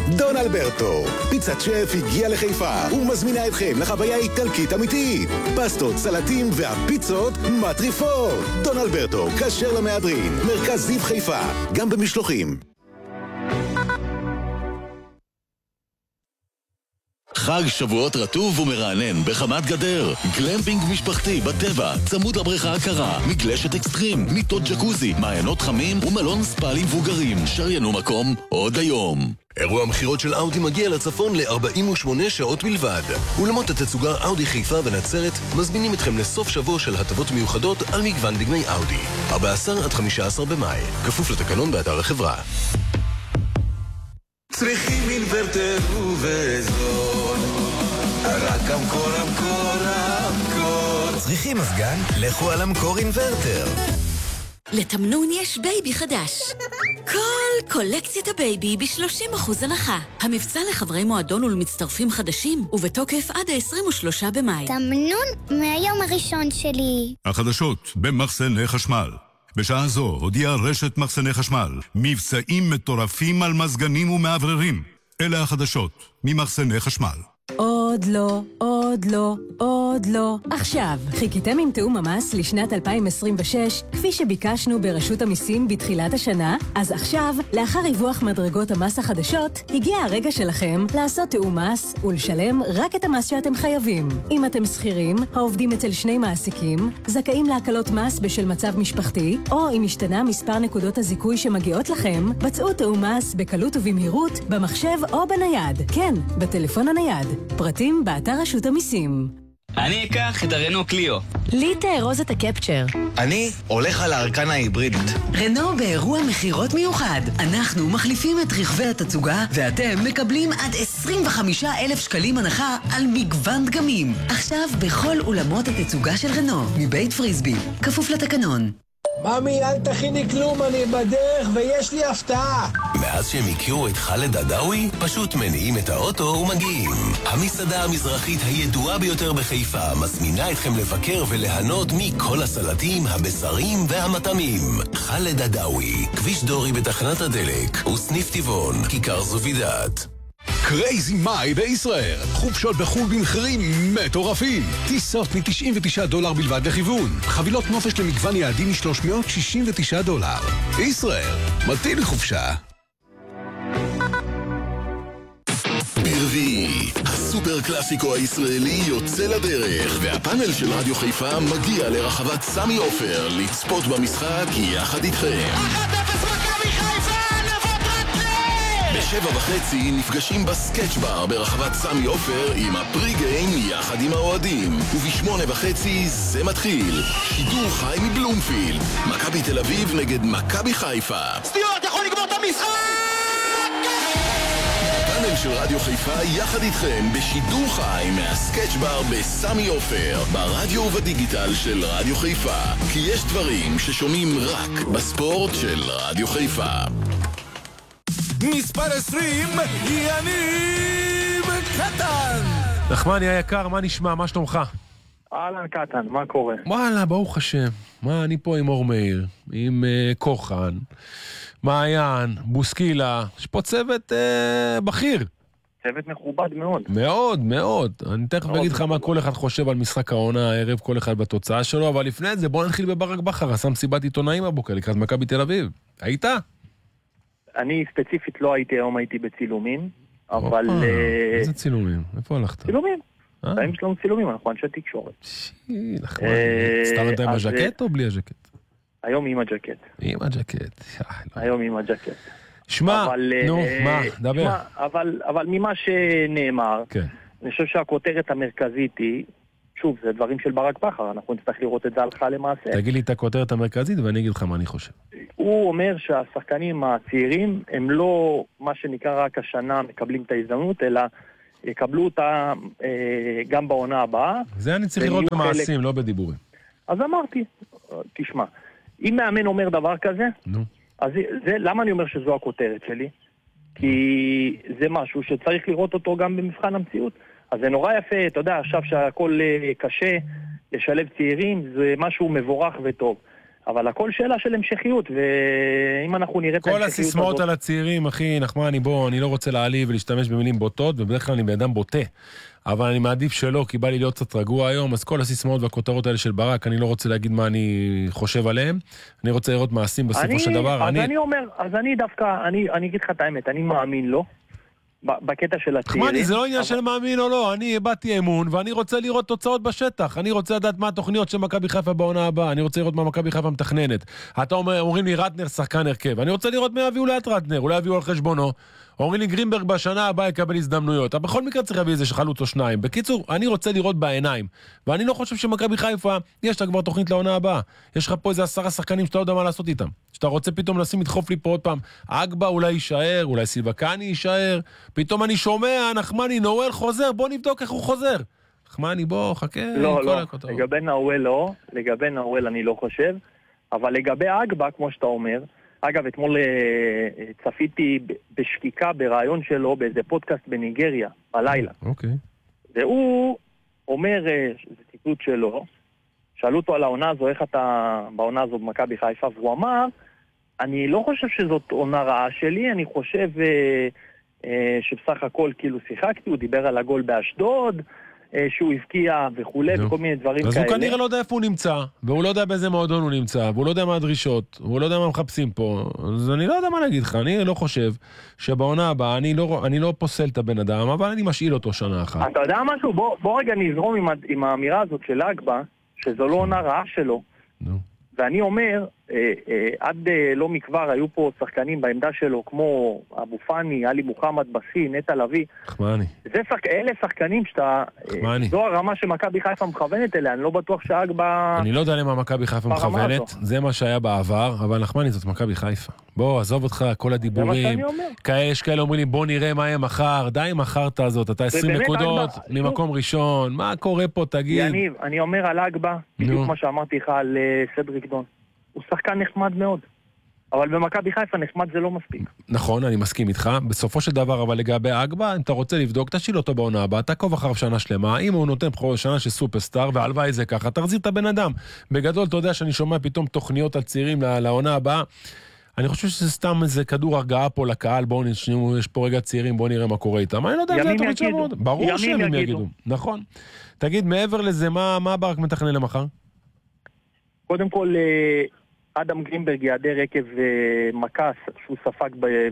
דון אלברטו, פיצת שף הגיעה לחיפה ומזמינה אתכם לחוויה איטלקית אמיתית. פסטות, סלטים והפיצות מטריפות. דון אלברטו, כשר למהדרין, מרכז זיו חיפה, גם במשלוחים. חג שבועות רטוב ומרענן בחמת גדר. גלמפינג משפחתי בטבע, צמוד לבריכה הקרה, מגלשת אקסטרים, מיטות ג'קוזי, מעיינות חמים ומלון ספא למבוגרים. שריינו מקום עוד היום. אירוע המחירות של אאודי מגיע לצפון ל-48 שעות בלבד. אולמות התצוגה אאודי חיפה ונצרת מזמינים אתכם לסוף שבוע של הטבות מיוחדות על מגוון דגמי אאודי. 14 עד 15 במאי. כפוף לתקנון באתר החברה. צריכים אינוורטר ובזול, רק המקור, המקור. צריכים מזגן? לכו על המקור אינוורטר. לתמנון יש בייבי חדש. כל קולקציית הבייבי ב-30% הנחה. המבצע לחברי מועדון ולמצטרפים חדשים, ובתוקף עד ה-23 במאי. תמנון מהיום הראשון שלי. החדשות במחסני חשמל. בשעה זו הודיעה רשת מחסני חשמל מבצעים מטורפים על מזגנים ומעבררים. אלה החדשות ממחסני חשמל. עוד לא, עוד לא, עוד לא. עכשיו, חיכיתם עם תאום המס לשנת 2026, כפי שביקשנו ברשות המיסים בתחילת השנה? אז עכשיו, לאחר ריווח מדרגות המס החדשות, הגיע הרגע שלכם לעשות תאום מס ולשלם רק את המס שאתם חייבים. אם אתם שכירים, העובדים אצל שני מעסיקים, זכאים להקלות מס בשל מצב משפחתי, או אם השתנה מספר נקודות הזיכוי שמגיעות לכם, בצעו תאום מס בקלות ובמהירות, במחשב או בנייד. כן, בטלפון הנייד. פרטים באתר רשות המיסים. אני אקח את הרנו קליו. לי תארוז את הקפצ'ר. אני הולך על הארקנה ההיברידית. רנו באירוע מחירות מיוחד. אנחנו מחליפים את רכבי התצוגה, ואתם מקבלים עד 25,000 שקלים הנחה על מגוון דגמים. עכשיו בכל אולמות התצוגה של רנו, מבית פריסבי. כפוף לתקנון. ממי, אל תכיני כלום, אני בדרך ויש לי הפתעה. מאז שהם הכירו את חאלד עדאווי, פשוט מניעים את האוטו ומגיעים. המסעדה המזרחית הידועה ביותר בחיפה מזמינה אתכם לבקר וליהנות מכל הסלטים, הבשרים והמטעמים. חאלד עדאווי, כביש דורי בתחנת הדלק, וסניף טבעון, כיכר זובידאת. קרייזי מאי בישראל. חופשות בחול במחירים מטורפים. טיסות $99 בלבד לכיוון. חבילות נופש למגוון יעדים $369. ישראל, מתאים לחופשה. ברביעי, הסופר קלאסיקו הישראלי יוצא לדרך, והפאנל של רדיו חיפה מגיע לרחבת סמי עופר לצפות במשחק יחד איתכם. 1-0 מכבי חיפה! ב7:30 נפגשים בסקץ' בר ברחבת סמי עופר עם הפרי-גיים יחד עם האוהדים. וב8:30 זה מתחיל. שידור חי מבלומפילד. מכבי תל אביב נגד מכבי חיפה. סטיוארט יכול לגמור את המשחק! פאנל של רדיו חיפה יחד איתכם בשידור חי מהסקץ' בר בסמי עופר, ברדיו ובדיגיטל של רדיו חיפה. כי יש דברים ששומעים רק בספורט של רדיו חיפה. מספר 20, יניב קטן. נחמני היקר, מה נשמע? מה שלומך? אהלן קטן, מה קורה? וואלה, ברוך השם. מה, אני פה עם אור מאיר, עם כוחן, מעיין, בוסקילה, יש פה צוות בכיר. צוות מכובד מאוד. מאוד, מאוד. אני תכף אגיד לך מה כל אחד חושב על משחק העונה הערב, כל אחד בתוצאה שלו, אבל לפני זה בוא נתחיל בברק בכר, עשה מסיבת עיתונאים הבוקר לקראת מכבי תל אביב. היית? אני ספציפית לא הייתי היום, הייתי בצילומים, אבל... איזה צילומים? איפה הלכת? צילומים. היום שלנו צילומים, אנחנו אנשי תקשורת. נחמד. סתם אתה עם הז'קט או בלי הז'קט? היום עם הג'קט. עם הג'קט. היום עם הג'קט. שמע, נו, מה, דבר. אבל ממה שנאמר, אני חושב שהכותרת המרכזית היא, שוב, זה דברים של ברק בכר, אנחנו נצטרך לראות את זה הלכה למעשה. תגיד לי את הכותרת המרכזית ואני אגיד לך מה אני חושב. הוא אומר שהשחקנים הצעירים הם לא מה שנקרא רק השנה מקבלים את ההזדמנות, אלא יקבלו אותה גם בעונה הבאה. זה אני צריך לראות במעשים, לא בדיבורים. אז אמרתי, תשמע, אם מאמן אומר דבר כזה, אז למה אני אומר שזו הכותרת שלי? כי זה משהו שצריך לראות אותו גם במבחן המציאות. אז זה נורא יפה, אתה יודע, עכשיו שהכל קשה, לשלב צעירים, זה משהו מבורך וטוב. אבל הכל שאלה של המשכיות, ואם אנחנו נראה את כל הסיסמאות על הצעירים, אחי, נחמני, בוא, אני לא רוצה להעליב ולהשתמש במילים בוטות, ובדרך כלל אני באדם בוטה. אבל אני מעדיף שלא, כי בא לי להיות קצת רגוע היום, אז כל הסיסמאות והכותרות האלה של ברק, אני לא רוצה להגיד מה אני חושב עליהם, אני רוצה לראות מעשים בסופו של דבר. אז אני דווקא, אני אגיד לך את האמת, אני מאמין לו, בקטע של הצעירים. חמני, זה לא עניין של מאמין או לא, אני הבאתי אמון, ואני רוצה לראות תוצאות בשטח, אני רוצה לדעת מה התוכניות של מכבי חיפה בעונה הבאה, אני רוצה לראות מה מכבי חיפה מתכננת. אתה אומרים לי רטנר שחקן הרכב, אני רוצה לראות מה יביאו ליד רטנר, אולי יביאו על חשבונו. אומרים לי גרינברג בשנה הבאה יקבל הזדמנויות, אבל בכל מקרה צריך להביא איזה חלוץ או שניים. בקיצור, אני רוצה לראות בעיניים, ואני לא חושב שמכבי חיפה, יש לה כבר תוכנית לעונה הבאה. יש לך פה איזה 10 שחקנים שאתה לא יודע מה לעשות איתם. שאתה רוצה פתאום לשים לדחוף לי פה עוד פעם, אגבה אולי יישאר, אולי סילבקני יישאר, פתאום אני שומע, נחמני, נואל חוזר, בוא נבדוק איך הוא חוזר. נחמני, בוא, חכה. לא, לגבי נואל לא, לגבי נואל אני לא חושב, אבל לגבי אגבה, כמו שאתה אומר, אגב, אתמול צפיתי בשקיקה ברעיון שלו באיזה פודקאסט בניגריה, בלילה. אוקיי. והוא אומר, זה ציטוט שלו, שאלו אותו על העונה הזו, איך אתה בעונה הזו במכבי חיפה, והוא אמר, אני לא חושב שזאת עונה רעה שלי, אני חושב שבסך הכל כאילו שיחקתי, הוא דיבר על הגול באשדוד, שהוא הבקיע וכולי, וכל מיני דברים כאלה. אז הוא כנראה לא יודע איפה הוא נמצא, והוא לא יודע באיזה מועדון הוא נמצא, והוא לא יודע מה הדרישות, הוא לא יודע מה מחפשים פה, אז אני לא יודע מה להגיד לך, אני לא חושב שבעונה הבאה, אני לא פוסל את הבן אדם, אבל אני משאיל אותו שנה אחת. אתה יודע משהו? בוא רגע נזרום עם האמירה הזאת של אגבה, שזו לא עונה רעה שלו. ואני אומר, עד לא מכבר היו פה שחקנים בעמדה שלו, כמו אבו פאני, עלי מוחמד, בסי, נטע לוי. חמני. אלה שחקנים שאתה... זו הרמה שמכבי חיפה מכוונת אליה, אני לא בטוח שאגבה... אני לא יודע למה מכבי חיפה מכוונת, זה מה שהיה בעבר, אבל נחמני זאת מכבי חיפה. בוא, עזוב אותך, כל הדיבורים. יש כאלה אומרים לי, בוא נראה מה יהיה מחר, די מחרת הזאת, אתה 20 נקודות ממקום ראשון, מה קורה פה, תגיד. יניב, אני אומר על אגבה, בדיוק מה שאמרתי לך על סדריק דון. הוא שחקן נחמד מאוד, אבל במכבי חיפה נחמד זה לא מספיק. נכון, אני מסכים איתך. בסופו של דבר, אבל לגבי אגבה, אם אתה רוצה לבדוק, תשיל אותו בעונה הבאה, תעקוב אחריו שנה שלמה, אם הוא נותן שנה של סופרסטאר, והלוואי זה ככה, תחזיר את הבן אדם. בגדול, אתה יודע שאני שומע פתאום תוכניות על צעירים לעונה הבאה, אני חושב שזה סתם איזה כדור הרגעה פה לקהל, בואו נשמעו, יש פה רגע צעירים, בואו נראה מה קורה איתם. אני לא יודע אם זה התוכנית שלנו. ברור שהם יגידו. נכון. תגיד, מעבר לזה, מה ברק מתכנן למחר? קודם כל, אדם גרינברג יעדר עקב מקס שהוא ספק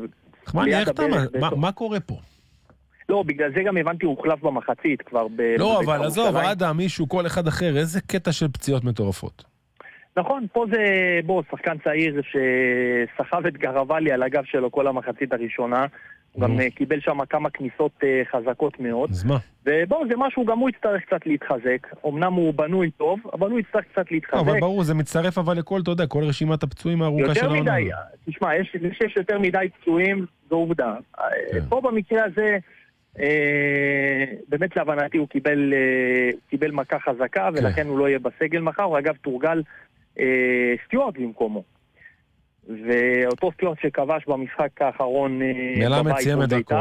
מה קורה פה? לא, בגלל זה גם הבנתי, הוא הוחלף במחצית כבר. לא, אבל עזוב, אדם, מישהו, כל אחד אחר, איזה קטע של פציעות מטורפות. נכון, פה זה, שחקן צעיר שסחב את גרבלי על הגב שלו כל המחצית הראשונה, הוא גם קיבל שם כמה כניסות חזקות מאוד. אז מה? ובואו, זה משהו, גם הוא יצטרך קצת להתחזק. אמנם הוא בנוי טוב, אבל הוא יצטרך קצת להתחזק. אבל ברור, זה מצטרף אבל לכל, אתה יודע, כל רשימת הפצועים הארוכה של העונה. יותר מדי, תשמע, יש יותר מדי פצועים, זו עובדה. פה במקרה הזה, באמת להבנתי הוא קיבל מכה חזקה, ולכן הוא לא יהיה בסגל מחר, הוא אגב תורגל סטיוארט במקומו. ואותו סטיוארט שכבש במשחק האחרון מלמד סיים את דרכו,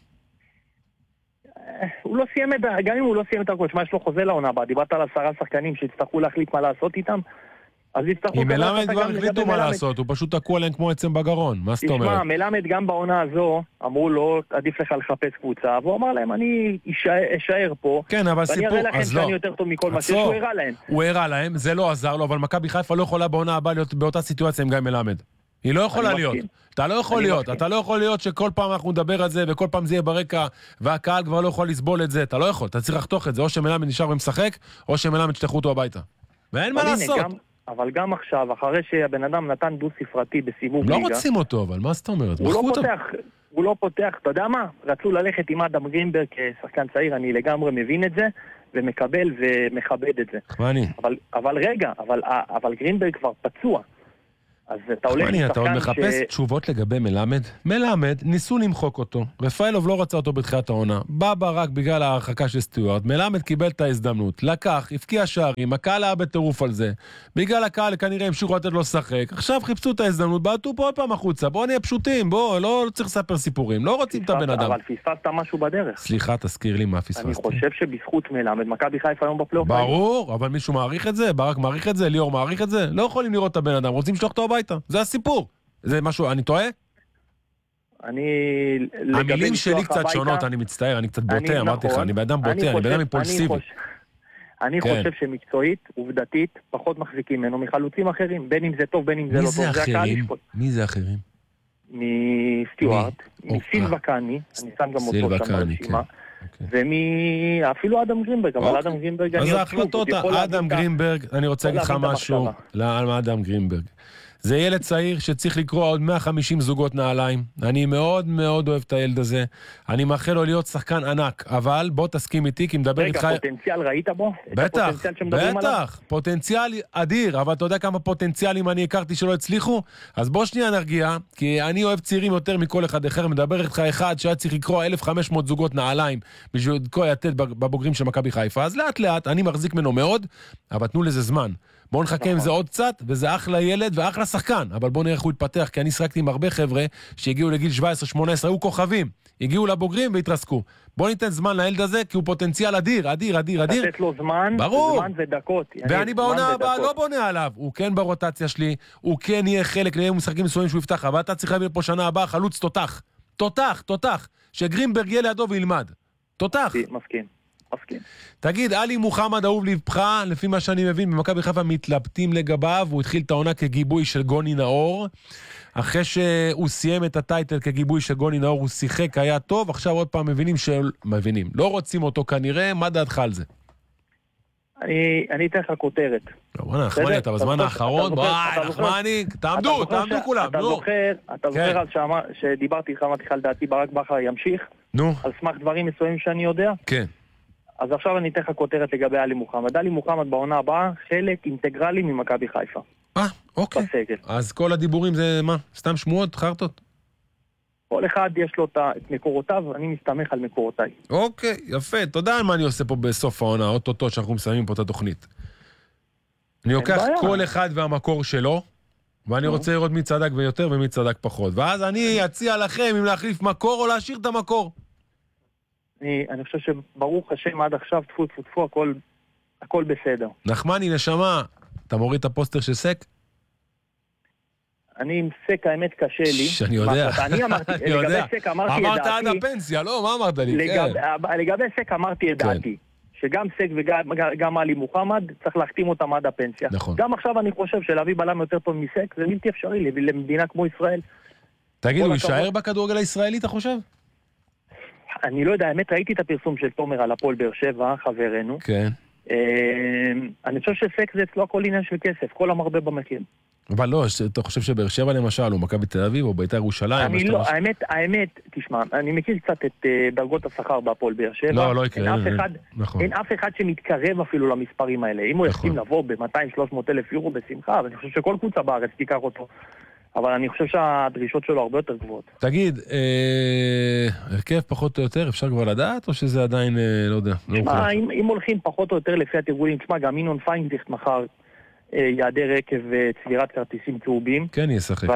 הוא לא סיים את דרכו, גם אם הוא לא סיים את דרכו, יש לו חוזה לעונה הבאה, דיברת על 10 שחקנים שיצטרכו להחליט מה לעשות איתם, אז יצטרכו... אם מלמד כבר החליטו מה לעשות, הוא פשוט תקוע להם כמו עצם בגרון, מה זאת אומרת? תשמע, מלמד גם בעונה הזו, אמרו לו, עדיף לך לחפש קבוצה, והוא אמר להם, אני אשאר פה, כן, אבל סיפור, ואני אראה לכם שאני יותר טוב מכל מה שהוא הראה להם. הוא הראה להם, זה לא עזר לו, אבל מכבי חיפה לא יכולה בעונה הבאה להיות באותה סיטואציה עם גיא מלמד. היא לא יכולה להיות. אתה לא יכול להיות שכל פעם אנחנו נדבר על זה, וכל פעם זה יהיה ברקע, והקהל כבר לא יכול לסבול את זה. אתה לא יכול, אתה צריך לחתוך את זה, או שמלמד נשאר ומשחק, או שמלמד שתחו אותו הביתה. ואין מה לעשות. אבל גם עכשיו, אחרי שהבן אדם נתן דו ספרתי בסיבוב ליגה... לא רוצים אותו, אבל מה זאת אומרת? הוא לא פותח, אתה יודע מה? רצו ללכת עם אדם גרינברג כשחקן צעיר, אני לגמרי מבין את זה, ומקבל ומכבד את זה. אבל רגע, אבל גרינברג כבר פצוע. אז אתה הולך לשחקן אתה עוד מחפש תשובות לגבי מלמד? מלמד, ניסו למחוק אותו. רפאלוב לא רצה אותו בתחילת העונה. בא רק בגלל ההרחקה של סטיוארט. מלמד קיבל את ההזדמנות. לקח, הפקיע שערים, הקהל היה בטירוף על זה. בגלל הקהל כנראה המשיכו לתת לו לשחק. עכשיו חיפשו את ההזדמנות, בעטו פה עוד פעם החוצה. בואו נהיה פשוטים, בואו, לא צריך לספר סיפורים. לא רוצים את הבן אדם. אבל פספסת משהו בדרך. סליחה, תזכיר לי מה פספסתי. אני חושב שבזכות מלמד, מכבי חיפה היום בפלייאוף. ברור, אבל מישהו מעריך את זה? ברק מעריך את זה? ליאור מעריך את זה? לא יכולים לראות את הבן אדם, רוצים לשלוח אותו הביתה. זה הסיפור. זה משהו, אני טועה? המילים שלי קצת שונות, אני מצטער, אני קצת בוטה, אמרתי לך, אני באדם בוטה, אני באדם אימפולסיבי. אני חושב שמקצועית, עובדתית, פחות מחזיקים ממנו מחלוצים אחרים, בין אם זה טוב, בין אם זה לא טוב. מי זה אחרים? מסטיוארט, מסילבה קאני, אני שם גם אותו שם ברשימה, ואפילו אדם גרינברג, אבל אדם גרינברג... אז ההחלטות, אדם גרינברג, אני רוצה להגיד לך משהו על אדם גרינברג. זה ילד צעיר שצריך לקרוא עוד 150 זוגות נעליים. אני מאוד מאוד אוהב את הילד הזה. אני מאחל לו להיות שחקן ענק, אבל בוא תסכים איתי, כי מדבר איתך... רגע, פוטנציאל ראית בו? בטח, בטח, פוטנציאל אדיר, אבל אתה יודע כמה פוטנציאלים אני הכרתי שלא הצליחו? אז בוא שנייה נרגיע, כי אני אוהב צעירים יותר מכל אחד אחר, מדבר איתך אחד שהיה צריך לקרוא 1,500 זוגות נעליים בשביל כל היתד בבוגרים של מכבי חיפה, אז לאט לאט, אני מחזיק ממנו מאוד, אבל תנו לזה זמן. בואו נחכה עם זה עוד קצת, וזה אחלה ילד ואחלה שחקן, אבל בואו נראה איך הוא יתפתח, כי אני שחקתי עם הרבה חבר'ה שהגיעו לגיל 17-18, היו כוכבים, הגיעו לבוגרים והתרסקו. בואו ניתן זמן לילד הזה, כי הוא פוטנציאל אדיר, אדיר, אדיר, אדיר. לתת לו זמן, זמן ודקות. ואני בעונה הבאה לא בונה עליו, הוא כן ברוטציה שלי, הוא כן יהיה חלק, נהיה משחקים מסוימים שהוא יפתח, אבל אתה צריך להביא פה שנה הבאה חלוץ תותח. תותח, שגרינברג יהיה לידו וילמד. תותח. מסכים. תגיד, עלי מוחמד אהוב לבך, לפי מה שאני מבין, במכבי חיפה מתלבטים לגביו, הוא התחיל את העונה כגיבוי של גוני נאור, אחרי שהוא סיים את הטייטל כגיבוי של גוני נאור, הוא שיחק, היה טוב, עכשיו עוד פעם מבינים, לא רוצים אותו כנראה, מה דעתך על זה? אני אתן לך כותרת. בוא'נה, נחמני, אתה בזמן האחרון, נחמני, תעמדו כולם, נו. אתה זוכר אז שדיברתי לך, אמרתי לך לדעתי ברק בכר ימשיך? נו. על סמך דברים מסוימים שאני יודע? כן. אז עכשיו אני אתן לך כותרת לגבי עלי מוחמד. עלי מוחמד בעונה הבאה חלק אינטגרלי ממכבי חיפה. אוקיי. בסגל. אז כל הדיבורים זה מה? סתם שמועות? חרטות? כל אחד יש לו את מקורותיו, אני מסתמך על מקורותיי. אוקיי, יפה. תודה על מה אני עושה פה בסוף העונה, אוטוטו שאנחנו מסיימים פה את התוכנית. אני לוקח כל אחד והמקור שלו, ואני רוצה לראות מי צדק ויותר ומי צדק פחות. ואז אני אציע לכם אם להחליף מקור או להשאיר את המקור. אני חושב שברוך השם עד עכשיו, תפו, הכל בסדר. נחמני, נשמה, אתה מוריד את הפוסטר של סק? אני עם סק, האמת קשה לי. שאני יודע. אני אמרתי, לגבי סק אמרתי את דעתי. אמרת עד הפנסיה, לא? מה אמרת לי? לגבי סק אמרתי את דעתי. שגם סק וגם עלי מוחמד, צריך להחתים אותם עד הפנסיה. נכון. גם עכשיו אני חושב שלהביא בלם יותר טוב מסק, זה בלתי אפשרי למדינה כמו ישראל. תגיד, הוא יישאר בכדורגל הישראלי, אתה חושב? אני לא יודע, האמת ראיתי את הפרסום של תומר על הפועל באר שבע, חברנו. כן. אני חושב שסק זה אצלו הכל עניין של כסף, כל המרבה במחיר. אבל לא, אתה חושב שבאר שבע למשל, הוא מכבי תל אביב או בית"ר ירושלים? אני לא, האמת, תשמע, אני מכיר קצת את דרגות השכר בהפועל באר שבע. לא יקרה. אין אף אחד שמתקרב אפילו למספרים האלה. אם הוא יסכים לבוא ב-200-300 אלף יורו בשמחה, ואני חושב שכל קבוצה בארץ תיקח אותו. אבל אני חושב שהדרישות שלו הרבה יותר גבוהות. תגיד, הרכב פחות או יותר, אפשר כבר לדעת, או שזה עדיין, לא יודע? תשמע, אם הולכים פחות או יותר לפי התרגולים, תשמע, גם אינון פיינדיכט מחר יעדר עקב צבירת כרטיסים צהובים. כן, ישחק.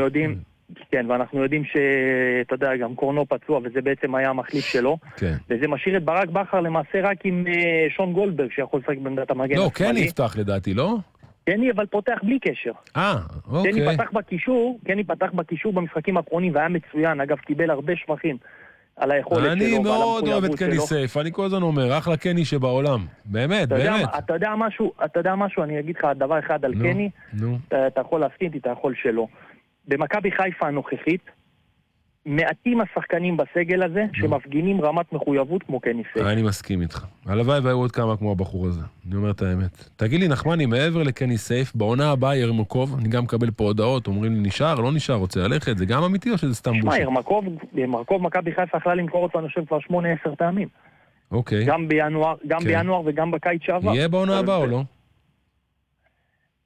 ואנחנו יודעים שאתה יודע, גם קורנו פצוע, וזה בעצם היה המחליף שלו. כן. וזה משאיר את ברק בכר למעשה רק עם שון גולדברג, שיכול לשחק בעמדת המגן. לא, כן יפתח לדעתי, לא? קני אבל פותח בלי קשר. אוקיי. קני פתח בקישור במשחקים האחרונים והיה מצוין, אגב קיבל הרבה שבחים על היכולת שלו. אני מאוד אוהב את קני סייף, אני כל הזמן אומר, אחלה קני שבעולם. באמת. אתה יודע משהו, אני אגיד לך דבר אחד על קני, אתה יכול להסכים איתי, אתה יכול שלא. במכבי חיפה הנוכחית, מעטים השחקנים בסגל הזה שמפגינים רמת מחויבות כמו קני סייף. אני מסכים איתך. הלוואי והיו עוד כמה כמו הבחור הזה. אני אומר את האמת. תגיד לי, נחמני, מעבר לקני סייף, בעונה הבאה ירמקוב, אני גם מקבל פה הודעות, אומרים לי נשאר, לא נשאר, רוצה ללכת, זה גם אמיתי או שזה סתם בושה? ירמקוב מכבי חיפה יכלה למכור אותו, אני חושב כבר 8-10 פעמים. אוקיי. גם בינואר וגם בקיץ שעבר. יהיה בעונה הבאה או לא?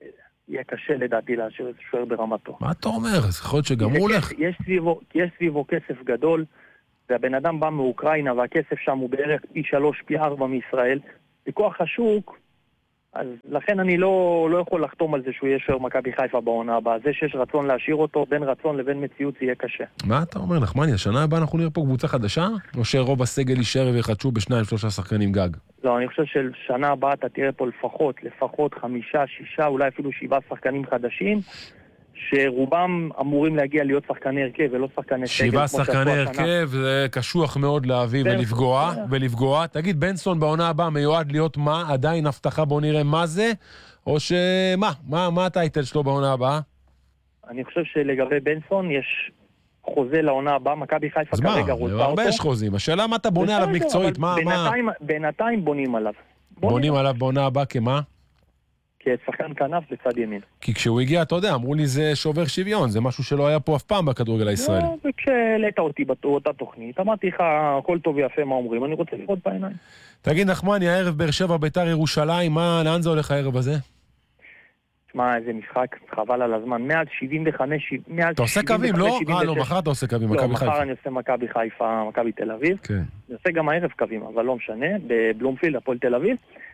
יהיה קשה לדעתי להשאיר איזה שוער ברמתו. מה אתה אומר? זה יכול להיות שגם הוא הולך. יש סביבו כסף גדול, והבן אדם בא מאוקראינה, והכסף שם הוא בערך פי 3, פי 4 מישראל. בכוח השוק, אז לכן אני לא יכול לחתום על זה שהוא יהיה שוער מכבי חיפה בעונה הבאה. זה שיש רצון להשאיר אותו, בין רצון לבין מציאות יהיה קשה. מה אתה אומר, נחמני? השנה הבאה אנחנו נראה פה קבוצה חדשה? או שרוב הסגל יישאר ויחדשו ב2-3 שחקנים גג? לא, אני חושב ששנה הבאה אתה תראה פה לפחות 5, 6, אולי אפילו 7 שחקנים חדשים, שרובם אמורים להגיע להיות שחקני הרכב ולא שחקני סגל. 7 שחקני הרכב, זה קשוח מאוד להביא ולפגוע. תגיד, בנסון בעונה הבאה מיועד להיות מה? עדיין הבטחה, בוא נראה מה זה? או שמה? מה הטייטל שלו בעונה הבאה? אני חושב שלגבי בנסון יש חוזה לעונה הבאה, מכבי חיפה כרגע רוצה אותו. הרבה יש חוזים. השאלה מה אתה בונה עליו מקצועית? בינתיים בונים עליו. בונים עליו בעונה הבאה כמה? כשחקן כנף בצד ימין. כי כשהוא הגיע, אתה יודע, אמרו לי זה שובר שוויון, זה משהו שלא היה פה אף פעם בכדורגל הישראלי. וכשהעלית אותי באותה תוכנית, אמרתי לך, הכל טוב ויפה מה אומרים, אני רוצה לראות בעיניים. תגיד נחמני, הערב באר שבע ביתר ירושלים, לאן זה הולך הערב הזה? תשמע, איזה משחק, חבל על הזמן, 175, אתה עושה קווים, לא? לא, מחר אתה עושה קווים, מכבי חיפה. מחר אני עושה מכבי חיפה, מכבי תל אביב. אני עושה גם הערב קווים, אבל לא משנה, בבלומפילד, הפועל תל אביב.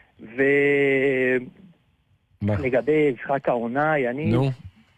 לגבי משחק העונה, אני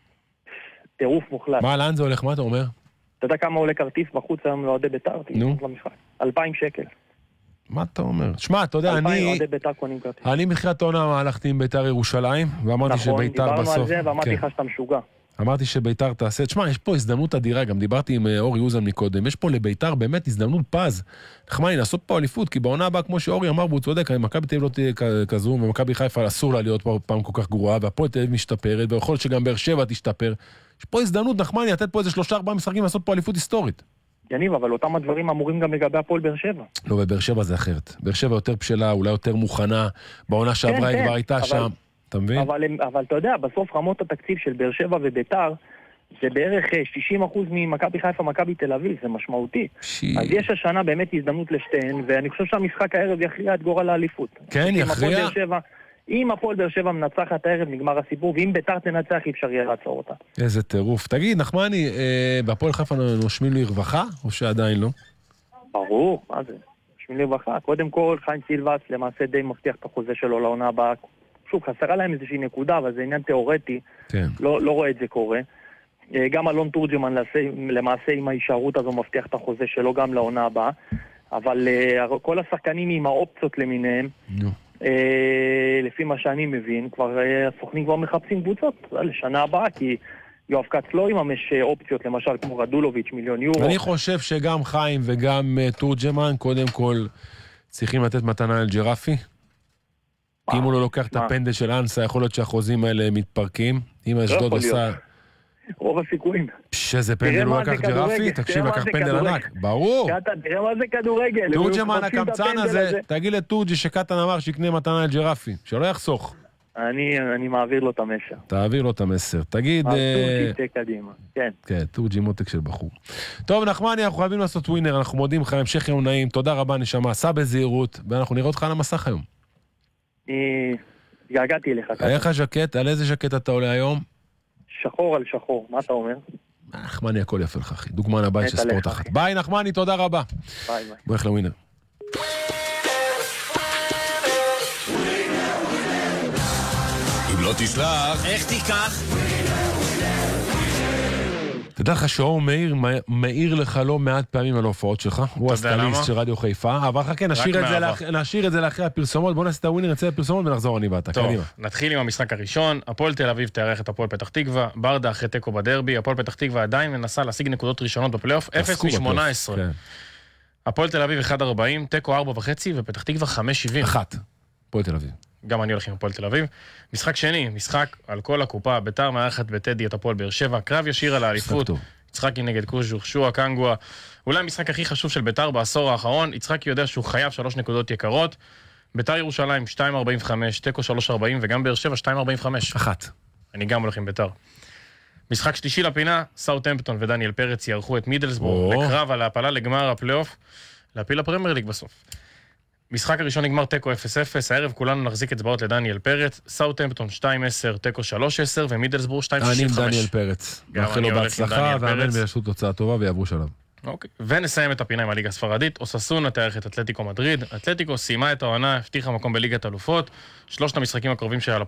טירוף מוחלט. מה, לאן זה הולך? מה אתה אומר? אתה יודע כמה עולה כרטיס בחוץ היום לאוהדי ביתר? 2,000 שקל. מה אתה אומר? שמע, אתה יודע, אני מתחילת העונה הלכתי עם ביתר ירושלים, ואמרתי שביתר בסוף... דיברנו על זה, ואמרתי לך שאתה משוגע. אמרתי שביתר תעשה... תשמע, יש פה הזדמנות אדירה, גם דיברתי עם אורי אוזן מקודם, יש פה לביתר באמת הזדמנות פז. נחמני, לעשות פה אליפות, כי בעונה הבאה, כמו שאורי אמר, והוא צודק, מכבי תל אביב לא תהיה כזו, ומכבי חיפה אסור לה להיות פעם כל כך גרועה, והפועל תל אביב משתפרת, ויכול להיות שגם באר שבע תשתפר. יש פה הזדמנות, נחמני, לתת פה איזה 3-4 משחקים לעשות פה אליפות היסטורית. יניב, אבל אותם הדברים אמורים גם לגבי הפועל באר שבע. לא, בבאר שבע זה אחרת. באר שבע יותר בשלה, אולי יותר מוכנה, בעונה שעברה היא כבר הייתה שם. אתה מבין? אבל אתה יודע, בסוף רמות התקציב של באר שבע וביתר, זה בערך 60% ממכבי חיפה, מכבי תל אביב, זה משמעותי. אז יש השנה באמת הזדמנות לשתיהן, ואני חושב שהמשחק הערב יכריע את גורל האליפות. כן, יכריע. אם הפועל באר שבע מנצחת הערב, נגמר הסיפור, ואם ביתר תנצח, אי אפשר יהיה לעצור אותה. איזה טירוף. תגיד, נחמני, בהפועל חיפה נושמים לי רווחה, או שעדיין לא? ברור, מה זה? נושמים לי רווחה. קודם כל, חיים סילבס למעשה די מבטיח את החוזה שלו לעונה הבאה. שוב, חסרה להם איזושהי נקודה, אבל זה עניין תיאורטי. כן. לא רואה את זה קורה. גם אלון תורג'מן למעשה עם ההישארות הזו מבטיח את החוזה שלו גם לעונה הבאה. אבל כל השחקנים עם האופציות למיניהם, לפי מה שאני מבין, הסוכנים כבר מחפשים קבוצות לשנה הבאה, כי יואב קץ לא יממש אופציות, למשל כמו רדולוביץ' €1,000,000. אני חושב שגם חיים וגם תורג'מן, קודם כל צריכים לתת מתנה לג'רפי. אם הוא לא לוקח את הפנדל של אנסה, יכול להיות שהחוזים האלה מתפרקים. אם אשדוד עושה... רוב הסיכויים. שזה פנדל הוא לקח ג'רפי? תקשיב, לקח פנדל ענק. ברור. תראה מה זה כדורגל. תורג'מן הקמצן הזה, תגיד לתורג'י שקטן אמר שיקנה מתנה לג'רפי, שלא יחסוך. אני מעביר לו את המסר. תעביר לו את המסר. תגיד... תורג'י תקדימה, כן. כן, תורג'י מותק של בחור. טוב, נחמני, אנחנו חייבים לעשות ווינר, אנחנו מודים לך, המשך יום נעים, תודה רבה נשמה, סע בזהירות, ואנחנו נראה אותך על המסך היום. געגעתי לך. איך הז'קט? על איזה ז'קט אתה עולה היום? שחור על שחור, מה אתה אומר? נחמני, הכל יפה לך, אחי. דוגמן הבית של ספורט אחת. ביי, נחמני, תודה רבה. ביי. בוא איך לווינר. אם לא תסלח, איך תיקח? תדע לך שאור מאיר לך לא מעט פעמים על ההופעות שלך, הוא הסטייליסט של רדיו חיפה, אבל חכה, נשאיר את זה לאחרי הפרסומות, בוא נעשה את הווינר, נצא לפרסומות ונחזור אני ואתה, קדימה. נתחיל עם המשחק הראשון, הפועל תל אביב תארח את הפועל פתח תקווה, ברדה אחרי תיקו בדרבי, הפועל פתח תקווה עדיין מנסה להשיג נקודות ראשונות בפלייאוף, 0 מ-18. הפועל תל אביב 1.40, תיקו 4.5 ופתח תקווה 5.70. 1. הפועל תל אביב. גם אני הולך עם הפועל תל אביב. משחק שני, משחק על כל הקופה, ביתר מארחת בטדי את הפועל באר שבע, קרב ישיר על האליפות. יצחקי נגד קוז'וך, שועה קנגואה. אולי המשחק הכי חשוב של ביתר בעשור האחרון, יצחקי יודע שהוא חייב 3 נקודות יקרות. ביתר ירושלים 2.45, תיקו 3.40 וגם באר שבע 2.45. 1. אני גם הולך עם ביתר. משחק שלישי לפינה, סאות'המפטון ודניאל פרץ יערכו את מידלסבורג לקרב על ההפלה לגמר הפלייאוף, להפיל לפרמייר ליג בסוף. משחק הראשון נגמר תיקו 0-0, הערב כולנו נחזיק אצבעות לדניאל פרץ, סאוטהמפטון 2-10, תיקו 3-10 ומידלסבורג 2-65. אני עם דניאל פרץ. מאחל לו בהצלחה, ואמן וישו תוצאה טובה ויעברו שלב. אוקיי, ונסיים את הפינה עם הליגה הספרדית. אוססונה תארח את אתלטיקו מדריד. אתלטיקו סיימה את העונה, הבטיחה מקום בליגת אלופות. 3 המשחקים הקרובים שלה